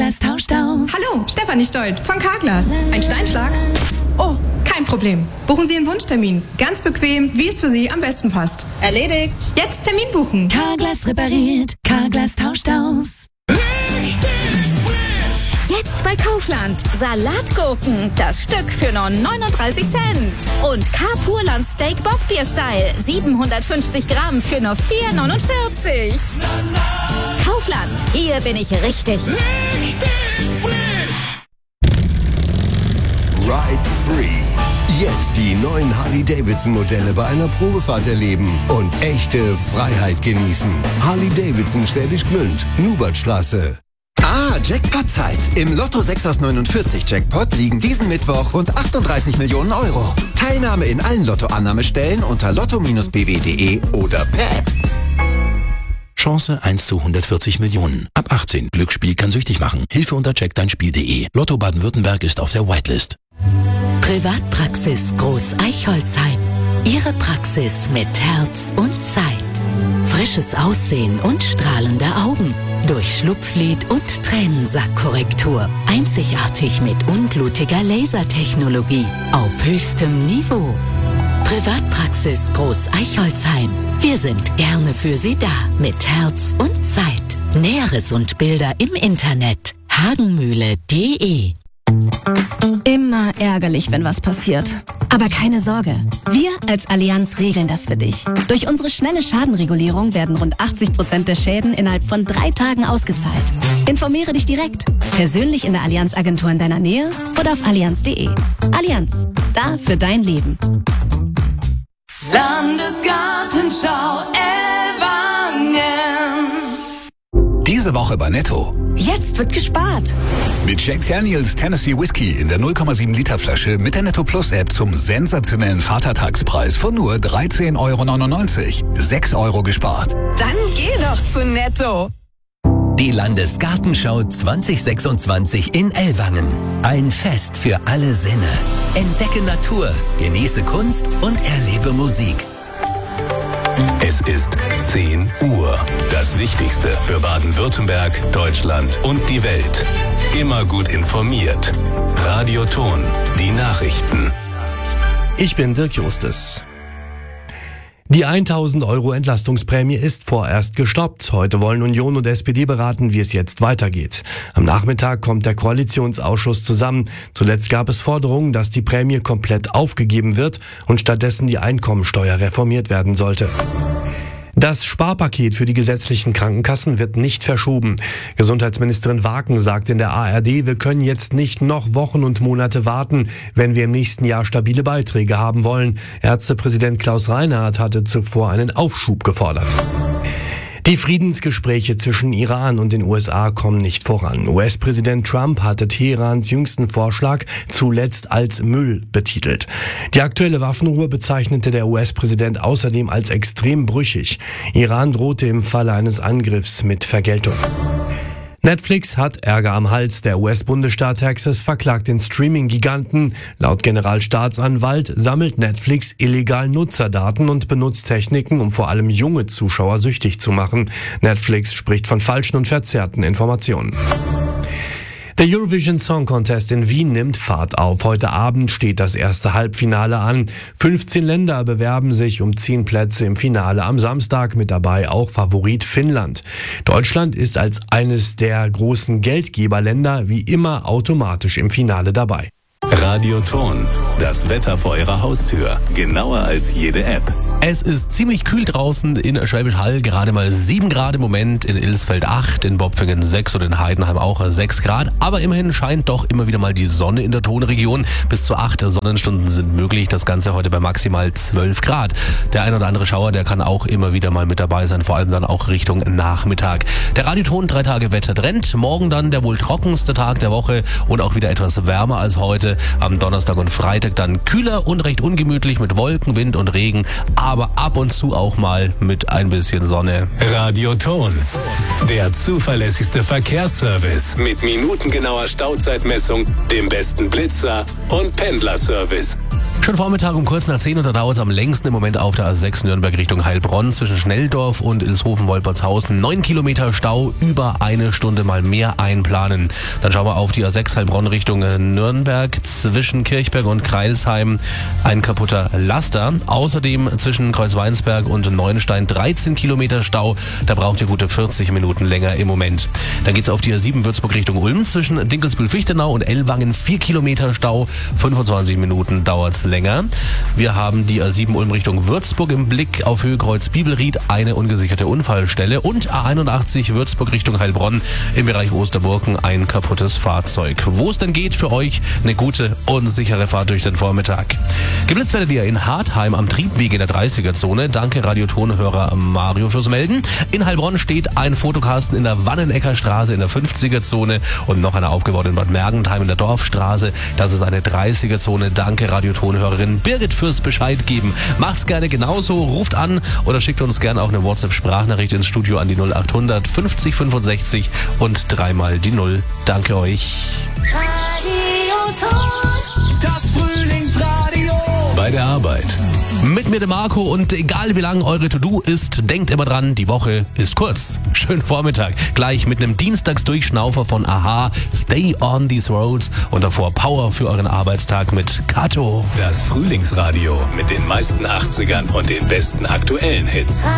Carglass tauscht aus. Hallo, Stefanie Stolt von Carglass. Ein Steinschlag? Oh, kein Problem. Buchen Sie Ihren Wunschtermin. Ganz bequem, wie es für Sie am besten passt. Erledigt. Jetzt Termin buchen. Carglass repariert. Carglass tauscht aus. Jetzt bei Kaufland. Salatgurken. Das Stück für nur 39 Cent. Und K-Purland Steak Bockbier Style. 750 Gramm für nur 4,49. Kaufland. Hier bin ich richtig. Ride Free. Jetzt die neuen Harley-Davidson-Modelle bei einer Probefahrt erleben und echte Freiheit genießen. Harley-Davidson Schwäbisch Gmünd, Nubertstraße. Jackpot-Zeit. Im Lotto 6 aus 49 Jackpot liegen diesen Mittwoch rund 38 Millionen Euro. Teilnahme in allen Lottoannahmestellen unter lotto-bw.de oder per App. Chance 1 zu 140 Millionen. Ab 18. Glücksspiel kann süchtig machen. Hilfe unter checkdeinspiel.de. Lotto Baden-Württemberg ist auf der Whitelist. Privatpraxis Groß Eichholzheim. Ihre Praxis mit Herz und Zeit. Frisches Aussehen und strahlende Augen. Durch Schlupflid und Tränensackkorrektur. Einzigartig mit unblutiger Lasertechnologie. Auf höchstem Niveau. Privatpraxis Groß Eichholzheim. Wir sind gerne für Sie da. Mit Herz und Zeit. Näheres und Bilder im Internet. hagenmühle.de. Immer ärgerlich, wenn was passiert. Aber keine Sorge. Wir als Allianz regeln das für dich. Durch unsere schnelle Schadenregulierung werden rund 80% der Schäden innerhalb von 3 Tagen ausgezahlt. Informiere dich direkt. Persönlich in der Allianz-Agentur in deiner Nähe oder auf allianz.de. Allianz. Da für dein Leben. Landesgartenschau Ellwangen. Diese Woche bei Netto. Jetzt wird gespart. Mit Jack Daniels Tennessee Whiskey in der 0,7 Liter Flasche mit der Netto Plus App zum sensationellen Vatertagspreis von nur 13,99 €. 6 € gespart. Dann geh doch zu Netto. Die Landesgartenschau 2026 in Ellwangen. Ein Fest für alle Sinne. Entdecke Natur, genieße Kunst und erlebe Musik. Es ist 10 Uhr. Das Wichtigste für Baden-Württemberg, Deutschland und die Welt. Immer gut informiert. Radio Ton, die Nachrichten. Ich bin Dirk Justus. Die 1.000 € Entlastungsprämie ist vorerst gestoppt. Heute wollen Union und SPD beraten, wie es jetzt weitergeht. Am Nachmittag kommt der Koalitionsausschuss zusammen. Zuletzt gab es Forderungen, dass die Prämie komplett aufgegeben wird und stattdessen die Einkommensteuer reformiert werden sollte. Das Sparpaket für die gesetzlichen Krankenkassen wird nicht verschoben. Gesundheitsministerin Waken sagt in der ARD, wir können jetzt nicht noch Wochen und Monate warten, wenn wir im nächsten Jahr stabile Beiträge haben wollen. Ärztepräsident Klaus Reinhardt hatte zuvor einen Aufschub gefordert. Die Friedensgespräche zwischen Iran und den USA kommen nicht voran. US-Präsident Trump hatte Teherans jüngsten Vorschlag zuletzt als Müll betitelt. Die aktuelle Waffenruhe bezeichnete der US-Präsident außerdem als extrem brüchig. Iran drohte im Falle eines Angriffs mit Vergeltung. Netflix hat Ärger am Hals. Der US-Bundesstaat Texas verklagt den Streaming-Giganten. Laut Generalstaatsanwalt sammelt Netflix illegal Nutzerdaten und benutzt Techniken, um vor allem junge Zuschauer süchtig zu machen. Netflix spricht von falschen und verzerrten Informationen. Der Eurovision Song Contest in Wien nimmt Fahrt auf. Heute Abend steht das erste Halbfinale an. 15 Länder bewerben sich um 10 Plätze im Finale am Samstag, mit dabei auch Favorit Finnland. Deutschland ist als eines der großen Geldgeberländer wie immer automatisch im Finale dabei. Radio Ton, das Wetter vor Ihrer Haustür. Genauer als jede App. Es ist ziemlich kühl draußen in Schwäbisch Hall, gerade mal 7 Grad im Moment, in Ilsfeld 8, in Bopfingen 6 und in Heidenheim auch 6 Grad. Aber immerhin scheint doch immer wieder mal die Sonne in der Tonregion. Bis zu 8 Sonnenstunden sind möglich, das Ganze heute bei maximal 12 Grad. Der ein oder andere Schauer, der kann auch immer wieder mal mit dabei sein, vor allem dann auch Richtung Nachmittag. Der Radioton 3 Tage Wettertrend, morgen dann der wohl trockenste Tag der Woche und auch wieder etwas wärmer als heute. Am Donnerstag und Freitag dann kühler und recht ungemütlich mit Wolken, Wind und Regen, aber ab und zu auch mal mit ein bisschen Sonne. Radio Ton, der zuverlässigste Verkehrsservice mit minutengenauer Stauzeitmessung, dem besten Blitzer und Pendlerservice. Schon Vormittag um kurz nach 10 und da dauert es am längsten im Moment auf der A6 Nürnberg Richtung Heilbronn zwischen Schnelldorf und Ilshofen-Wolpertshausen. 9 Kilometer Stau, über eine Stunde mal mehr einplanen. Dann schauen wir auf die A6 Heilbronn Richtung Nürnberg zwischen Kirchberg und Kreilsheim. Ein kaputter Laster. Außerdem zwischen Kreuzweinsberg und Neuenstein 13 Kilometer Stau. Da braucht ihr gute 40 Minuten länger im Moment. Dann geht's auf die A7 Würzburg Richtung Ulm zwischen Dinkelsbühl-Fichtenau und Ellwangen 4 Kilometer Stau. 25 Minuten dauert's länger. Wir haben die A7 Ulm Richtung Würzburg im Blick auf Höhe Kreuz Bibelried, eine ungesicherte Unfallstelle und A81 Würzburg Richtung Heilbronn im Bereich Osterburken ein kaputtes Fahrzeug. Wo es denn geht für euch, eine gute und sichere Fahrt durch den Vormittag. Geblitzt werdet ihr in Hartheim am Triebweg in der 30er-Zone. Danke Radiotonhörer Mario fürs Melden. In Heilbronn steht ein Fotokasten in der Wannenecker Straße in der 50er-Zone und noch einer aufgebaut in Bad Mergentheim in der Dorfstraße. Das ist eine 30er-Zone. Danke Radiotonhörerin Birgit fürs Bescheid geben. Macht's gerne genauso, ruft an oder schickt uns gerne auch eine WhatsApp-Sprachnachricht ins Studio an die 0800 50 65 und 3 mal die 0. Danke euch. Das Frühlingsradio. Bei der Arbeit. Mit mir der Marco und egal wie lang eure To-Do ist, denkt immer dran, die Woche ist kurz. Schönen Vormittag. Gleich mit einem Dienstagsdurchschnaufer von Aha, Stay on these roads und davor Power für euren Arbeitstag mit Kato. Das Frühlingsradio mit den meisten 80ern und den besten aktuellen Hits.